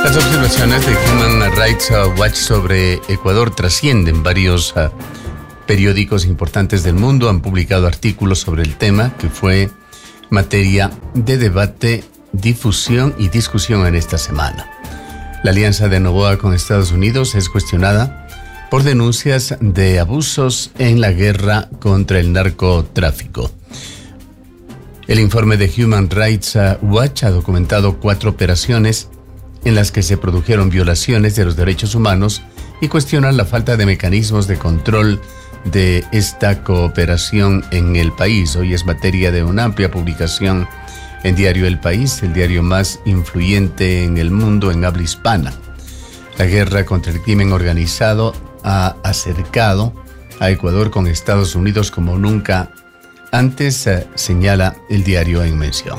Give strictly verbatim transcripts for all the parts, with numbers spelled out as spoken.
Las observaciones de Human Rights Watch sobre Ecuador trascienden. Varios uh, periódicos importantes del mundo han publicado artículos sobre el tema, que fue materia de debate, difusión y discusión en esta semana. La alianza de Noboa con Estados Unidos es cuestionada por denuncias de abusos en la guerra contra el narcotráfico. El informe de Human Rights Watch ha documentado cuatro operaciones en las que se produjeron violaciones de los derechos humanos y cuestionan la falta de mecanismos de control de esta cooperación en el país. Hoy es materia de una amplia publicación en Diario El País, el diario más influyente en el mundo en habla hispana. La guerra contra el crimen organizado ha acercado a Ecuador con Estados Unidos como nunca antes, eh, señala el diario en mención.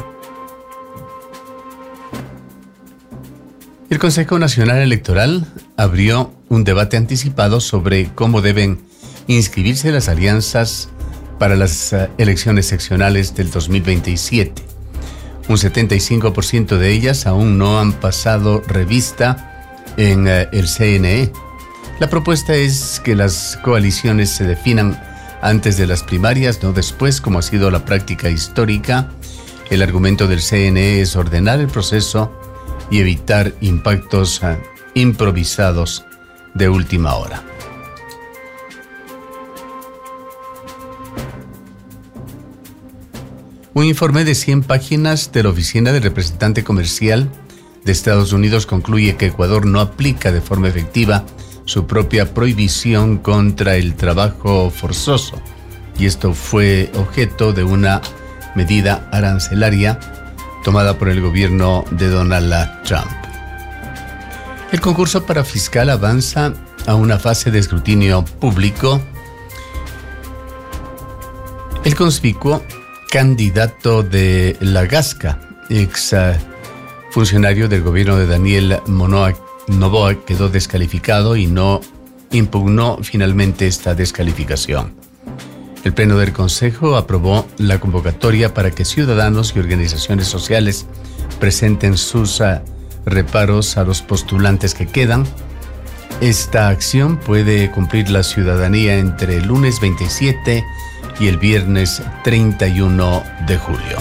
El Consejo Nacional Electoral abrió un debate anticipado sobre cómo deben inscribirse las alianzas para las uh, elecciones seccionales del dos mil veintisiete. Un setenta y cinco por ciento de ellas aún no han pasado revista en uh, el C N E. La propuesta es que las coaliciones se definan antes de las primarias, no después, como ha sido la práctica histórica. El argumento del C N E es ordenar el proceso y evitar impactos uh, improvisados de última hora. Un informe de cien páginas de la Oficina del Representante Comercial de Estados Unidos concluye que Ecuador no aplica de forma efectiva su propia prohibición contra el trabajo forzoso, y esto fue objeto de una medida arancelaria tomada por el gobierno de Donald Trump. El concurso para fiscal avanza a una fase de escrutinio público. El conspicuo candidato de La Gasca, ex uh, funcionario del gobierno de Daniel Monoa, Noboa, quedó descalificado y no impugnó finalmente esta descalificación. El Pleno del Consejo aprobó la convocatoria para que ciudadanos y organizaciones sociales presenten sus uh, reparos a los postulantes que quedan. Esta acción puede cumplir la ciudadanía entre el lunes veintisiete y el viernes treinta y uno de julio.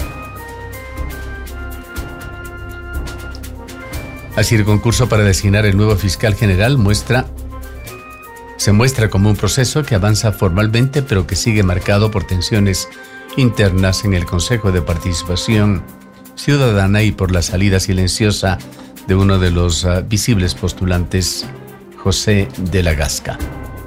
Así, el concurso para designar el nuevo fiscal general muestra, se muestra como un proceso que avanza formalmente, pero que sigue marcado por tensiones internas en el Consejo de Participación Ciudadana y por la salida silenciosa de uno de los uh, visibles postulantes, José de la Gasca.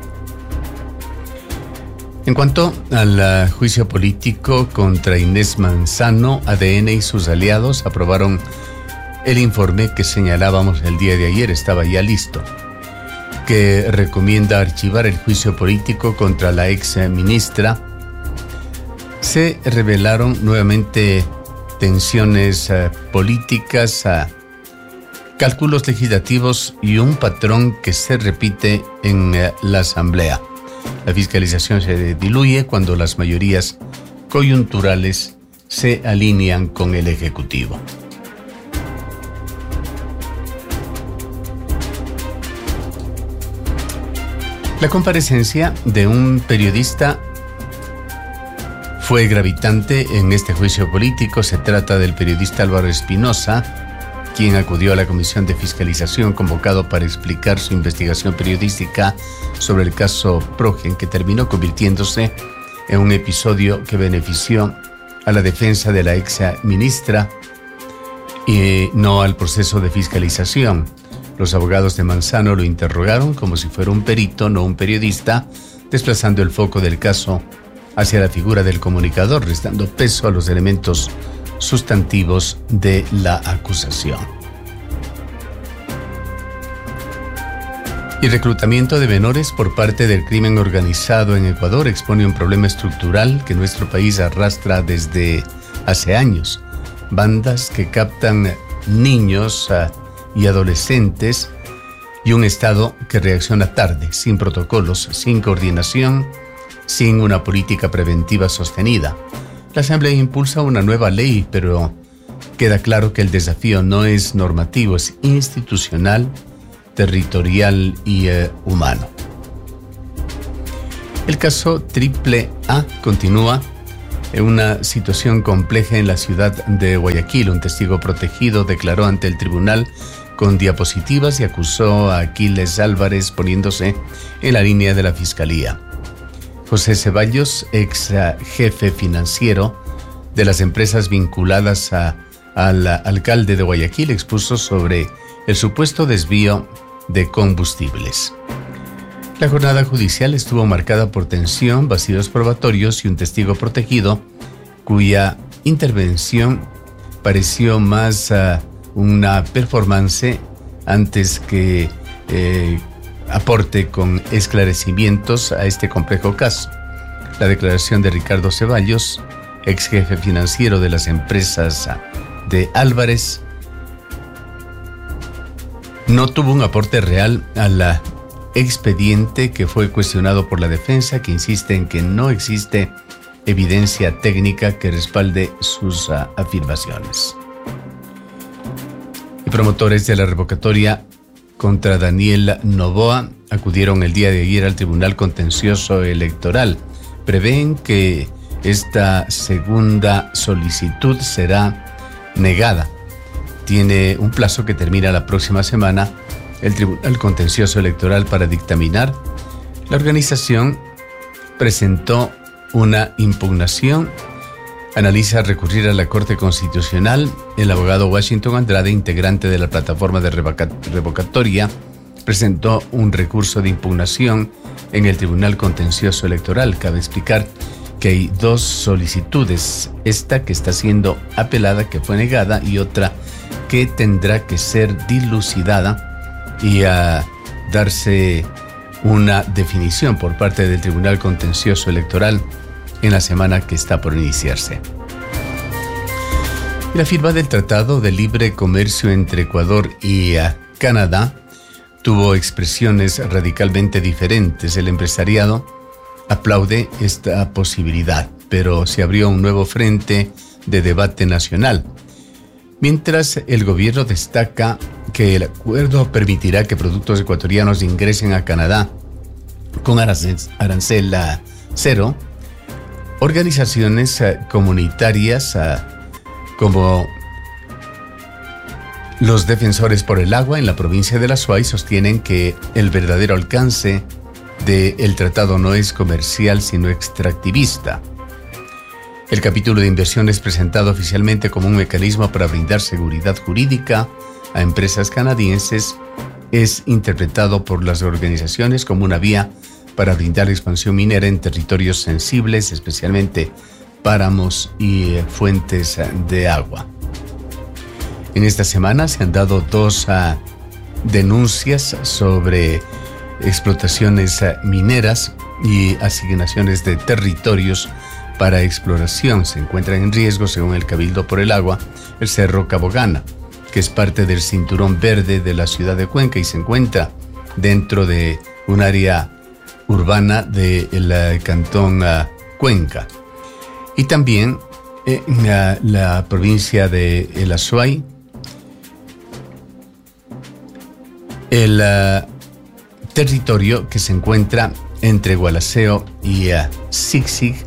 En cuanto al uh, juicio político contra Inés Manzano, A D N y sus aliados aprobaron el informe que señalábamos el día de ayer, estaba ya listo, que recomienda archivar el juicio político contra la ex ministra. Se revelaron nuevamente tensiones uh, políticas, uh, cálculos legislativos y un patrón que se repite en uh, la Asamblea. La fiscalización se diluye cuando las mayorías coyunturales se alinean con el Ejecutivo. La comparecencia de un periodista fue gravitante en este juicio político. Se trata del periodista Álvaro Espinosa, quien acudió a la Comisión de Fiscalización convocado para explicar su investigación periodística sobre el caso Progen, que terminó convirtiéndose en un episodio que benefició a la defensa de la ex ministra y no al proceso de fiscalización. Los abogados de Manzano lo interrogaron como si fuera un perito, no un periodista, desplazando el foco del caso hacia la figura del comunicador, restando peso a los elementos sustantivos de la acusación. Y reclutamiento de menores por parte del crimen organizado en Ecuador expone un problema estructural que nuestro país arrastra desde hace años. Bandas que captan niños uh, y adolescentes y un Estado que reacciona tarde, sin protocolos, sin coordinación, sin una política preventiva sostenida. La Asamblea impulsa una nueva ley, pero queda claro que el desafío no es normativo, es institucional, territorial y eh, humano. El caso Triple A continúa en una situación compleja en la ciudad de Guayaquil. Un testigo protegido declaró ante el tribunal con diapositivas y acusó a Aquiles Álvarez poniéndose en la línea de la fiscalía. José Ceballos, ex jefe financiero de las empresas vinculadas a, al alcalde de Guayaquil, expuso sobre el supuesto desvío de combustibles. La jornada judicial estuvo marcada por tensión, vacíos probatorios y un testigo protegido cuya intervención pareció más uh, una performance antes que eh, aporte con esclarecimientos a este complejo caso. La declaración de Ricardo Ceballos, ex jefe financiero de las empresas de Álvarez, no tuvo un aporte real a la expediente que fue cuestionado por la defensa, que insiste en que no existe evidencia técnica que respalde sus uh, afirmaciones. Y promotores de la revocatoria contra Daniel Noboa acudieron el día de ayer al Tribunal Contencioso Electoral. Prevén que esta segunda solicitud será negada. Tiene un plazo que termina la próxima semana el Tribunal Contencioso Electoral para dictaminar. La organización presentó una impugnación, analiza recurrir a la Corte Constitucional. El abogado Washington Andrade, integrante de la plataforma de revocatoria, presentó un recurso de impugnación en el Tribunal Contencioso Electoral. Cabe explicar que hay dos solicitudes, esta que está siendo apelada, que fue negada, y otra que tendrá que ser dilucidada y a darse una definición por parte del Tribunal Contencioso Electoral en la semana que está por iniciarse. La firma del Tratado de Libre Comercio entre Ecuador y Canadá tuvo expresiones radicalmente diferentes. El empresariado aplaude esta posibilidad, pero se abrió un nuevo frente de debate nacional. Mientras el gobierno destaca que el acuerdo permitirá que productos ecuatorianos ingresen a Canadá con arancel, arancel cero, organizaciones comunitarias como los Defensores por el Agua en la provincia de La Suay sostienen que el verdadero alcance del tratado no es comercial sino extractivista. El capítulo de inversión es presentado oficialmente como un mecanismo para brindar seguridad jurídica a empresas canadienses. Es interpretado por las organizaciones como una vía para brindar expansión minera en territorios sensibles, especialmente páramos y fuentes de agua. En esta semana se han dado dos uh, denuncias sobre explotaciones uh, mineras y asignaciones de territorios para exploración. Se encuentra en riesgo, según el Cabildo por el Agua, el Cerro Cabogana, que es parte del cinturón verde de la ciudad de Cuenca y se encuentra dentro de un área urbana del uh, cantón uh, Cuenca. Y también en uh, la provincia de El Azuay, el uh, territorio que se encuentra entre Gualaceo y uh, Zig-Zig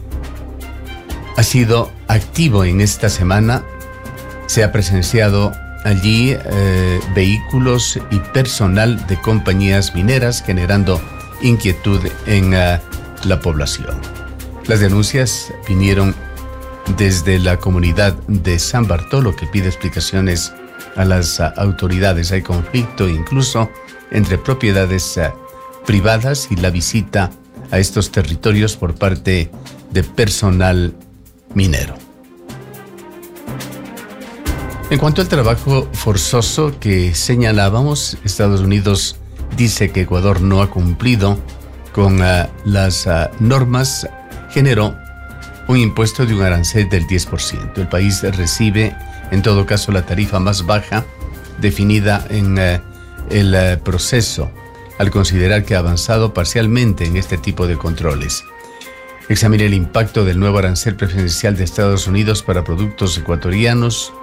ha sido activo en esta semana. Se ha presenciado allí eh, vehículos y personal de compañías mineras generando inquietud en uh, la población. Las denuncias vinieron desde la comunidad de San Bartolo, que pide explicaciones a las uh, autoridades. Hay conflicto incluso entre propiedades uh, privadas y la visita a estos territorios por parte de personal minero. En cuanto al trabajo forzoso que señalábamos, Estados Unidos dice que Ecuador no ha cumplido con uh, las uh, normas, generó un impuesto de un arancel del diez por ciento. El país recibe, en todo caso, la tarifa más baja definida en uh, el uh, proceso, al considerar que ha avanzado parcialmente en este tipo de controles. Examine el impacto del nuevo arancel preferencial de Estados Unidos para productos ecuatorianos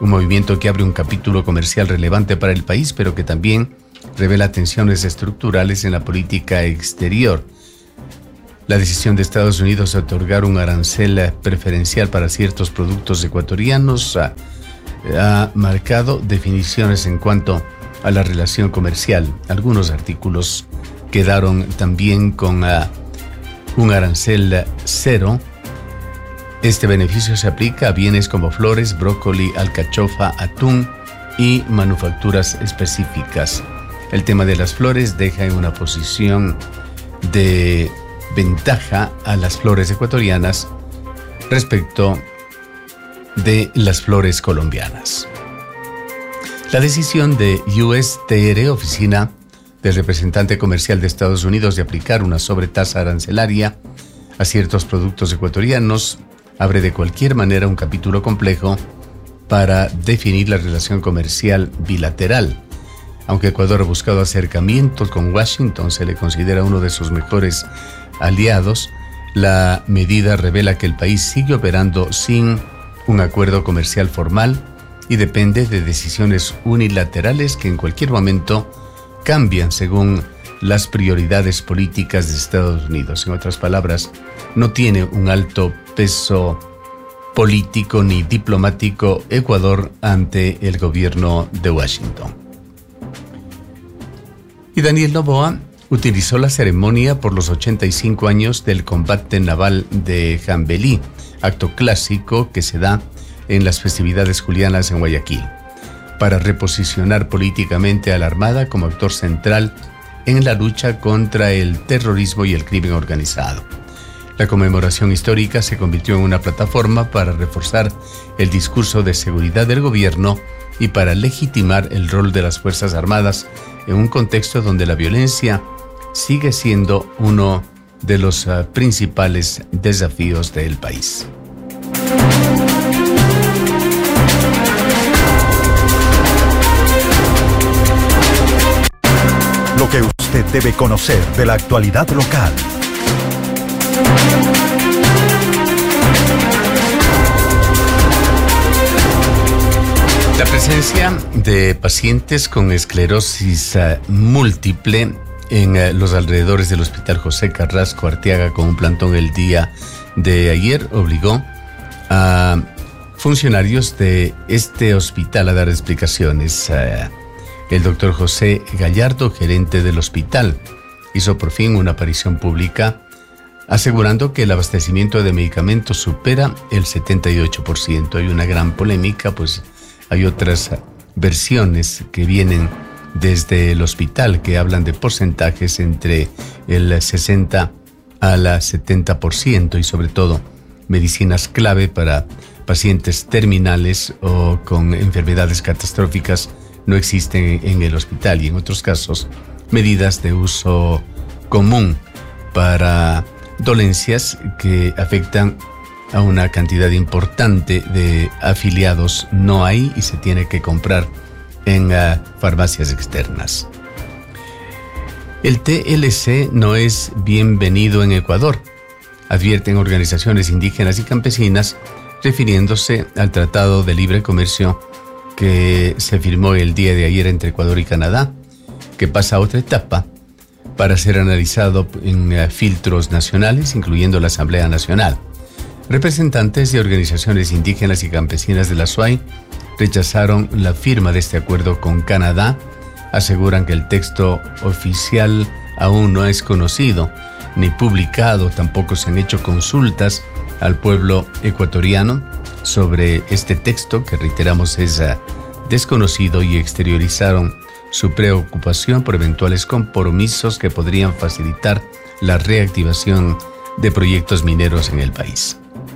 un movimiento que abre un capítulo comercial relevante para el país, pero que también revela tensiones estructurales en la política exterior. La decisión de Estados Unidos de otorgar un arancel preferencial para ciertos productos ecuatorianos ha, ha marcado definiciones en cuanto a la relación comercial. Algunos artículos quedaron también con uh, un arancel cero. Este beneficio se aplica a bienes como flores, brócoli, alcachofa, atún y manufacturas específicas. El tema de las flores deja en una posición de ventaja a las flores ecuatorianas respecto de las flores colombianas. La decisión de U S T R, oficina del representante comercial de Estados Unidos, de aplicar una sobretasa arancelaria a ciertos productos ecuatorianos, abre de cualquier manera un capítulo complejo para definir la relación comercial bilateral. Aunque Ecuador ha buscado acercamientos con Washington, se le considera uno de sus mejores aliados, la medida revela que el país sigue operando sin un acuerdo comercial formal y depende de decisiones unilaterales que en cualquier momento cambian según las prioridades políticas de Estados Unidos. En otras palabras, no tiene un alto peso político ni diplomático Ecuador ante el gobierno de Washington. Y Daniel Noboa utilizó la ceremonia por los ochenta y cinco años del combate naval de Jambelí, acto clásico que se da en las festividades julianas en Guayaquil, para reposicionar políticamente a la Armada como actor central en la lucha contra el terrorismo y el crimen organizado. La conmemoración histórica se convirtió en una plataforma para reforzar el discurso de seguridad del gobierno y para legitimar el rol de las Fuerzas Armadas en un contexto donde la violencia sigue siendo uno de los uh, principales desafíos del país. Lo que usted debe conocer de la actualidad local. La presencia de pacientes con esclerosis uh, múltiple en uh, los alrededores del Hospital José Carrasco Arteaga con un plantón el día de ayer obligó a funcionarios de este hospital a dar explicaciones. Uh, el doctor José Gallardo, gerente del hospital, hizo por fin una aparición pública asegurando que el abastecimiento de medicamentos supera el setenta y ocho por ciento. Hay una gran polémica, pues hay otras versiones que vienen desde el hospital que hablan de porcentajes entre el sesenta al setenta por ciento y sobre todo medicinas clave para pacientes terminales o con enfermedades catastróficas no existen en el hospital, y en otros casos medidas de uso común para dolencias que afectan a una cantidad importante de afiliados no hay y se tiene que comprar en uh, farmacias externas. El T L C no es bienvenido en Ecuador, advierten organizaciones indígenas y campesinas, refiriéndose al Tratado de Libre Comercio que se firmó el día de ayer entre Ecuador y Canadá, que pasa a otra etapa para ser analizado en uh, filtros nacionales, incluyendo la Asamblea Nacional. Representantes de organizaciones indígenas y campesinas de la S U A Y rechazaron la firma de este acuerdo con Canadá, aseguran que el texto oficial aún no es conocido ni publicado, tampoco se han hecho consultas al pueblo ecuatoriano sobre este texto, que reiteramos es uh, desconocido, y exteriorizaron su preocupación por eventuales compromisos que podrían facilitar la reactivación de proyectos mineros en el país.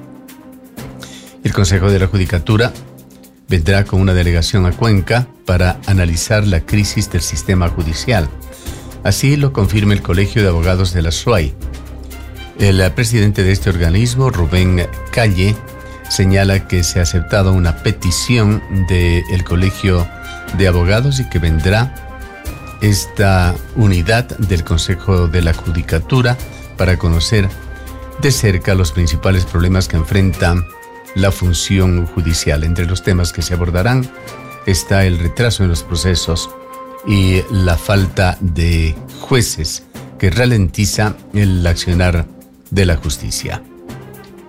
El Consejo de la Judicatura vendrá con una delegación a Cuenca para analizar la crisis del sistema judicial. Así lo confirma el Colegio de Abogados de la S U A Y. El presidente de este organismo, Rubén Calle, señala que se ha aceptado una petición del Colegio de Abogados y que vendrá esta unidad del Consejo de la Judicatura para conocer de cerca los principales problemas que enfrentan la función judicial. Entre los temas que se abordarán está el retraso en los procesos y la falta de jueces que ralentiza el accionar de la justicia.